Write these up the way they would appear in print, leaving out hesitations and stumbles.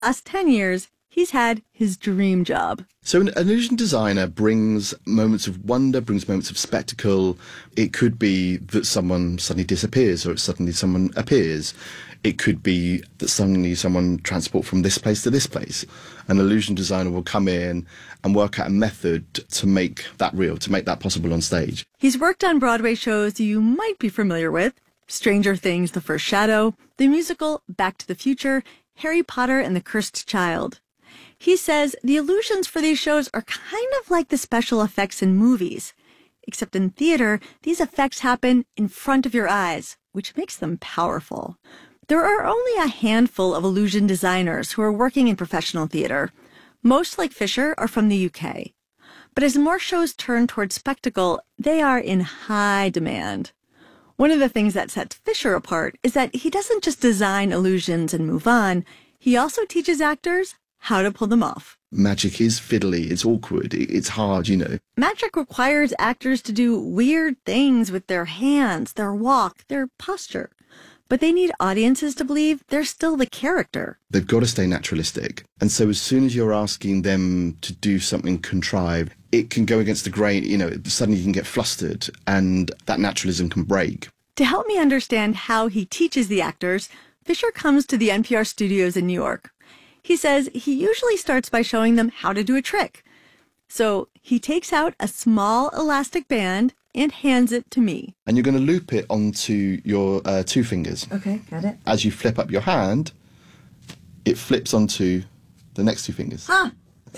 Last 10 years, he's had his dream job. So an illusion designer brings moments of wonder, brings moments of spectacle. It could be that someone suddenly disappears or suddenly someone appears. It could be that suddenly someone transports from this place to this place. An illusion designer will come in and work out a method to make that real, to make that possible on stage. He's worked on Broadway shows you might be familiar with: Stranger Things, The First Shadow, the musical Back to the Future, Harry Potter and the Cursed Child. He says the illusions for these shows are kind of like the special effects in movies, except in theater, these effects happen in front of your eyes, which makes them powerful. There are only a handful of illusion designers who are working in professional theater. Most, like Fisher, are from the UK. But as more shows turn toward spectacle, they are in high demand. One of the things that sets Fisher apart is that he doesn't just design illusions and move on. He also teaches actors how to pull them off. Magic is fiddly, it's awkward, it's hard, you know. Magic requires actors to do weird things with their hands, their walk, their posture. But they need audiences to believe they're still the character. They've got to stay naturalistic. And so as soon as you're asking them to do something contrived, it can go against the grain, you know, suddenly you can get flustered and that naturalism can break. To help me understand how he teaches the actors, Fisher comes to the NPR studios in New York. He says he usually starts by showing them how to do a trick. So he takes out a small elastic band and hands it to me. And you're going to loop it onto your two fingers. Okay, got it. As you flip up your hand, it flips onto the next two fingers. Ah!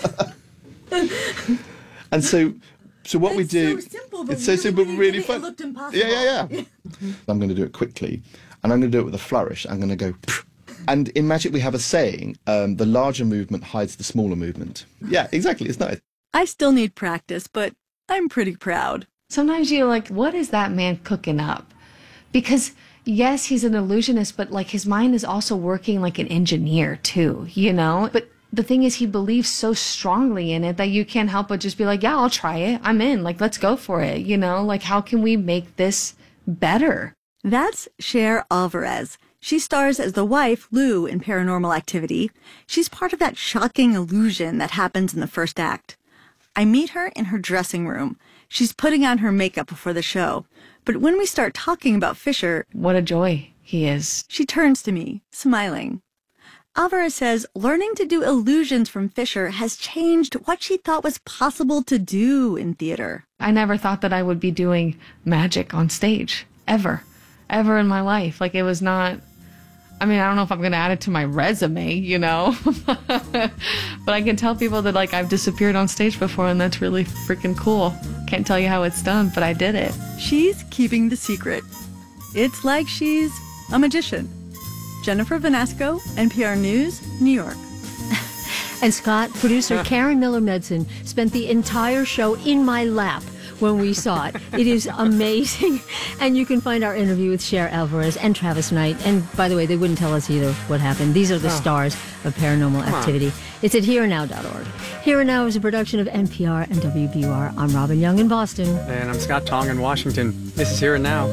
And so what we do... It's so simple, but it's so simple, but really fun. It looked impossible. Yeah. I'm going to do it quickly, and I'm going to do it with a flourish. I'm going to go... Pff. And in magic, we have a saying, the larger movement hides the smaller movement. Yeah, exactly. It's nice. I still need practice, but I'm pretty proud. Sometimes you're like, what is that man cooking up? Because, yes, he's an illusionist, but, like, his mind is also working like an engineer, too, you know? But the thing is, he believes so strongly in it that you can't help but just be like, yeah, I'll try it. I'm in. Like, let's go for it, you know? Like, how can we make this better? That's Cher Alvarez. She stars as the wife, Lou, in Paranormal Activity. She's part of that shocking illusion that happens in the first act. I meet her in her dressing room. She's putting on her makeup before the show. But when we start talking about Fisher... What a joy he is. She turns to me, smiling. Alvarez says learning to do illusions from Fisher has changed what she thought was possible to do in theater. I never thought that I would be doing magic on stage, ever in my life. Like, it was not... I mean, I don't know if I'm going to add it to my resume, you know, but I can tell people that, like, I've disappeared on stage before, and that's really freaking cool. Can't tell you how it's done, but I did it. She's keeping the secret. It's like she's a magician. Jennifer Vanasco, NPR News, New York. And Scott, producer Karen Miller-Medson spent the entire show in my lap when we saw it. It is amazing. And you can find our interview with Cher Alvarez and Travis Knight. And by the way, they wouldn't tell us either what happened. These are the stars of Paranormal Activity. It's at hereandnow.org. Here and Now is a production of NPR and WBUR. I'm Robin Young in Boston. And I'm Scott Tong in Washington. This is Here and Now.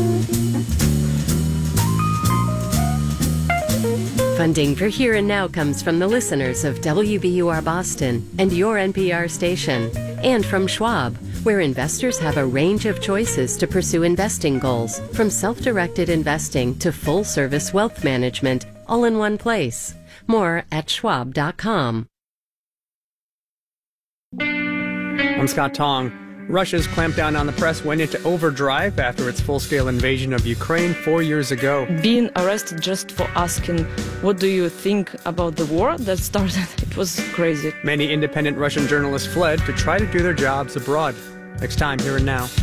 Funding for Here and Now comes from the listeners of WBUR Boston and your NPR station, and from Schwab, where investors have a range of choices to pursue investing goals, from self-directed investing to full-service wealth management, all in one place. More at schwab.com. I'm Scott Tong. Russia's clampdown on the press went into overdrive after its full-scale invasion of Ukraine 4 years ago. Being arrested just for asking, what do you think about the war that started? It was crazy. Many independent Russian journalists fled to try to do their jobs abroad. Next time, Here and Now.